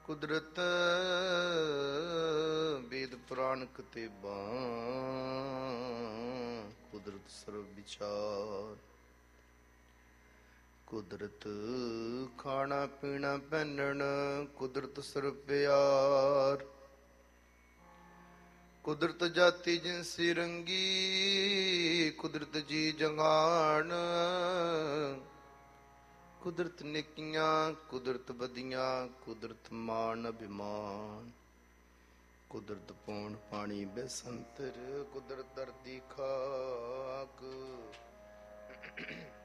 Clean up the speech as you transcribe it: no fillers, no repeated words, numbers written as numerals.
ਕੁਦਰਤ ਵੇਦ ਪੁਰਾਣ ਕਿਤਾਬਾਂ, ਕੁਦਰਤ ਸਰਬ ਵਿਚਾਰ। ਕੁਦਰਤ ਖਾਣਾ ਪੀਣਾ ਪਹਿਨਣ, ਕੁਦਰਤ ਸਰਬ ਪਿਆਰ। ਕੁਦਰਤ ਜਾਤੀ ਜਿਨਸੀ ਰੰਗੀ, ਕੁਦਰਤ ਜੀ ਜੰਗਾਣ। ਕੁਦਰਤ ਨੇਕੀਆਂ, ਕੁਦਰਤ ਬਦੀਆਂ, ਕੁਦਰਤ ਮਾਨ ਅਭਿਮਾਨ। ਕੁਦਰਤ ਪੌਣ ਪਾਣੀ ਬੈਸੰਤਰ, ਕੁਦਰਤ ਧਰਤੀ ਖਾਕ।